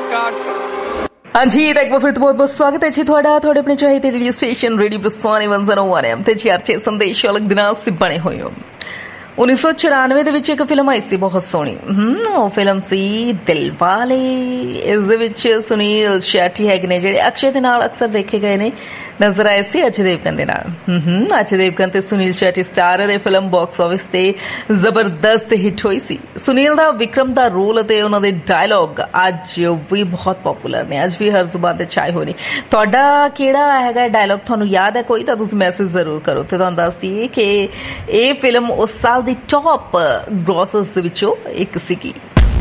हाँ जी, तो एक बार फिर तो बहुत बहुत स्वागत है जी थोड़ा थोड़े अपने चाहते रेडियो स्टेशन रेडियो प्रसाने 101 एम ਤੇ ਜੀ ਅਰਚੇ ਸੰਦੇਸ਼ ਅਲੱਗ ਦਿਨਾਂ ਸੇ ਬਣੇ ਹੋਏ ਹੋ 1994 ਦੇ ਵਿੱਚ ਇੱਕ ਫਿਲਮ ਆਈ ਸੀ ਬਹੁਤ ਸੋਹਣੀ ਉਹ ਫਿਲਮ ਸੀ ਦਿਲਵਾਲੇ। ਇਸ ਦੇ ਵਿੱਚ ਸੁਨੀਲ ਸ਼ੈਟੀ ਹੈਗੇ ਨੇ ਜਿਹੜੇ ਅਕਸ਼ੇ ਦੇ ਨਾਲ ਅਕਸਰ ਦੇਖੇ ਗਏ ਨੇ ਨਜ਼ਰ ਆਏ ਸੀ ਅਜੇ ਦੇਵਗਨ ਦੇ ਨਾਲ। ਅਜੇ ਦੇਵਗਨ ਤੇ ਸੁਨੀਲ ਸ਼ੈਟੀ ਸਟਾਰਰ ਇਹ ਫਿਲਮ ਬਾਕਸ ਆਫਿਸ ਤੇ ਜ਼ਬਰਦਸਤ ਹਿੱਟ ਹੋਈ ਸੀ। ਸੁਨੀਲ ਦਾ ਵਿਕਰਮ ਦਾ ਰੋਲ ਅਤੇ ਉਹਨਾਂ ਦੇ ਡਾਇਲੌਗ ਅੱਜ ਵੀ ਬਹੁਤ ਪਪੂਲਰ ਨੇ, ਅੱਜ ਵੀ ਹਰ ਜ਼ੁਬਾਨ ਤੇ ਛਾਏ ਹੋਏ ਨੇ। ਤੁਹਾਡਾ ਕਿਹੜਾ ਹੈਗਾ ਡਾਇਲੌਗ ਤੁਹਾਨੂੰ ਯਾਦ ਹੈ ਕੋਈ ਤਾਂ ਤੁਸੀਂ ਮੈਸੇਜ ਜ਼ਰੂਰ ਕਰੋ ਤੇ ਤੁਹਾਨੂੰ ਦੱਸ ਦਈਏ ਕਿ ਇਹ ਫਿਲਮ ਉਸ ਸਾਲ ਦੀ ਟੌਪ ਗ੍ਰੋਸਰਸ ਦੇ ਵਿੱਚੋਂ ਇੱਕ ਸੀਗੀ।